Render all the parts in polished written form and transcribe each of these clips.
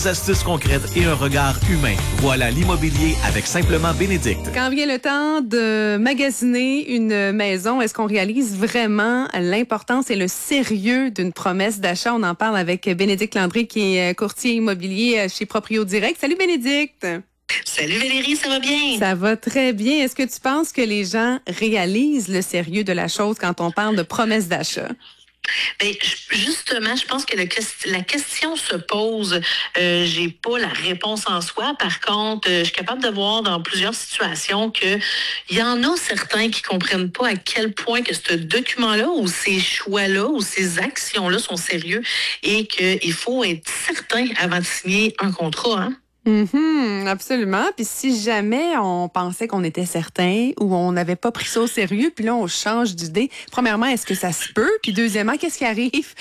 Astuces concrètes et un regard humain. Voilà l'immobilier avec Simplement Bénédicte. Quand vient le temps de magasiner une maison, est-ce qu'on réalise vraiment l'importance et le sérieux d'une promesse d'achat? On en parle avec Bénédicte Landry, qui est courtier immobilier chez Proprio Direct. Salut Bénédicte! Salut Valérie, ça va bien? Ça va très bien. Est-ce que tu penses que les gens réalisent le sérieux de la chose quand on parle de promesse d'achat? Ben, justement, je pense que la question se pose. J'ai pas la réponse en soi. Par contre, je suis capable de voir dans plusieurs situations que il y en a certains qui comprennent pas à quel point que ce document-là ou ces choix-là ou ces actions-là sont sérieux et qu'il faut être certain avant de signer un contrat, hein? Absolument. Puis si jamais on pensait qu'on était certain ou on n'avait pas pris ça au sérieux, puis là on change d'idée, premièrement, est-ce que ça se peut? Puis deuxièmement, qu'est-ce qui arrive?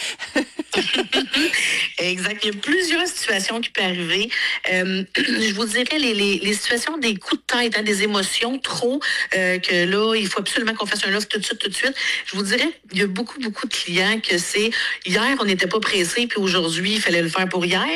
Exact. Il y a plusieurs situations qui peuvent arriver. Je vous dirais les situations des coups de tête, hein, des émotions trop, que là, il faut absolument qu'on fasse un offre tout de suite. Je vous dirais, il y a beaucoup de clients que c'est hier, on n'était pas pressé, puis aujourd'hui, il fallait le faire pour hier.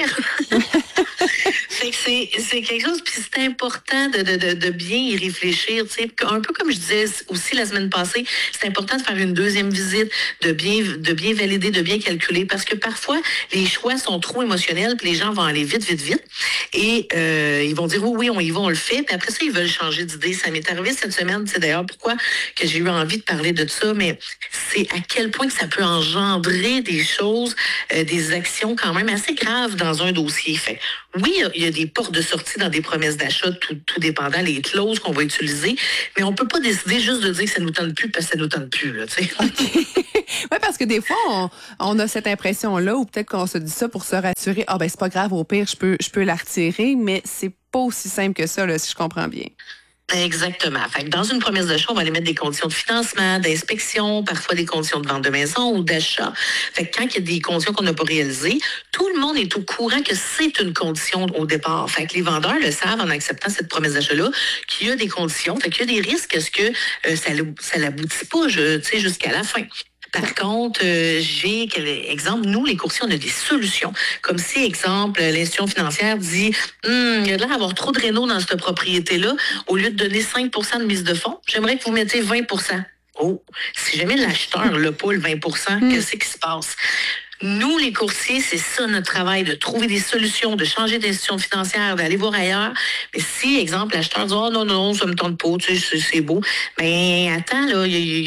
Fait que c'est quelque chose, puis c'est important de bien y réfléchir, tu sais. Un peu comme je disais aussi la semaine passée, c'est important de faire une deuxième visite, de bien valider, de bien calculer, parce que parfois, les choix sont trop émotionnels, puis les gens vont aller vite, et ils vont dire oui, on y va, on le fait, puis après ça, ils veulent changer d'idée. Ça m'est arrivé cette semaine, c'est d'ailleurs pourquoi que j'ai eu envie de parler de ça, mais c'est à quel point que ça peut engendrer des choses, des actions quand même assez graves dans un dossier. Fait oui, il y a des portes de sortie dans des promesses d'achat, tout dépendant les clauses qu'on va utiliser, mais on peut pas décider juste de dire que ça nous tente plus parce que ça nous tente plus, là, tu sais. Okay. Oui, parce que des fois, on a cette impression-là, ou peut-être qu'on se dit ça pour se rassurer. Ah, ben, c'est pas grave, au pire, je peux la retirer, mais c'est pas aussi simple que ça, là, si je comprends bien. Exactement. Fait que dans une promesse d'achat, on va aller mettre des conditions de financement, d'inspection, parfois des conditions de vente de maison ou d'achat. Fait que quand il y a des conditions qu'on n'a pas réalisées, tout le monde est au courant que c'est une condition au départ. Fait que les vendeurs le savent en acceptant cette promesse d'achat-là, qu'il y a des conditions. Fait qu'il y a des risques ça l'aboutit pas, tu sais, jusqu'à la fin. Par contre, j'ai quel exemple, nous, les courtiers, on a des solutions. Comme si, exemple, l'institution financière dit il y a l'air d'avoir trop de réno dans cette propriété-là. Au lieu de donner 5 % de mise de fonds, j'aimerais que vous mettiez 20 %. Oh, si jamais l'acheteur n'a pas le 20 %, qu'est-ce qui se passe? Nous, les courtiers, c'est ça notre travail, de trouver des solutions, de changer d'institution financière, d'aller voir ailleurs. Mais si, exemple, l'acheteur dit « Oh non, ça me tente pas, tu sais, c'est beau », mais attends, là, il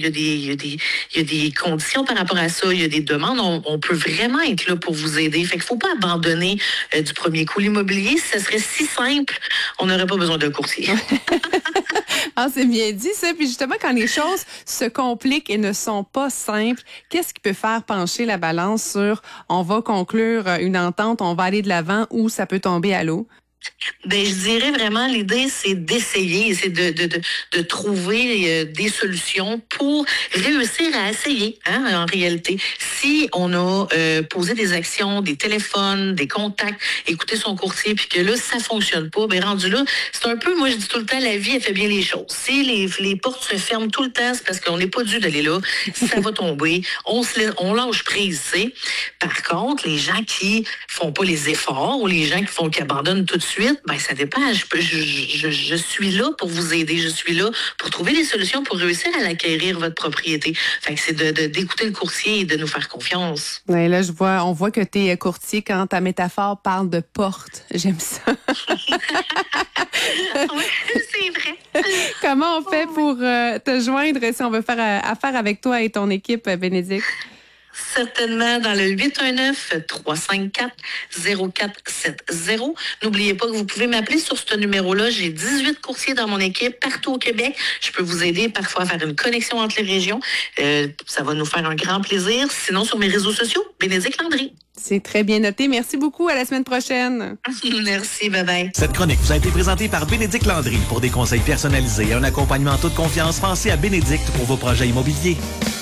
y a des conditions par rapport à ça, il y a des demandes, on peut vraiment être là pour vous aider. Fait qu'il faut pas abandonner du premier coup. L'immobilier, si ça serait si simple, on n'aurait pas besoin d'un courtier. Ah, c'est bien dit, ça. Puis justement, quand les choses se compliquent et ne sont pas simples, qu'est-ce qui peut faire pencher la balance sur on va conclure une entente, on va aller de l'avant ou ça peut tomber à l'eau? Ben, je dirais vraiment, l'idée, c'est d'essayer, c'est de trouver des solutions pour réussir à essayer, hein, en réalité. Si on a posé des actions, des téléphones, des contacts, écouté son courtier, puis que là, ça fonctionne pas, ben rendu là, c'est un peu, moi, je dis tout le temps, la vie, elle fait bien les choses. Si les portes se ferment tout le temps, c'est parce qu'on n'est pas dû d'aller là, ça va tomber, on lâche prise, tu sais. Par contre, les gens qui font pas les efforts ou les gens qui abandonnent tout de suite, ben ça dépend. Je suis là pour vous aider. Je suis là pour trouver des solutions pour réussir à l'acquérir, votre propriété. Fait que c'est d'écouter le courtier et de nous faire confiance. Ouais, là, on voit que tu es courtier quand ta métaphore parle de porte. J'aime ça. Oui, c'est vrai. Comment on fait pour te joindre si on veut faire affaire avec toi et ton équipe, Bénédicte? Certainement dans le 819-354-0470. N'oubliez pas que vous pouvez m'appeler sur ce numéro-là. J'ai 18 courtiers dans mon équipe partout au Québec. Je peux vous aider parfois à faire une connexion entre les régions. Ça va nous faire un grand plaisir. Sinon, sur mes réseaux sociaux, Bénédicte Landry. C'est très bien noté. Merci beaucoup. À la semaine prochaine. Merci. Bye-bye. Cette chronique vous a été présentée par Bénédicte Landry. Pour des conseils personnalisés et un accompagnement en toute confiance, pensez à Bénédicte pour vos projets immobiliers.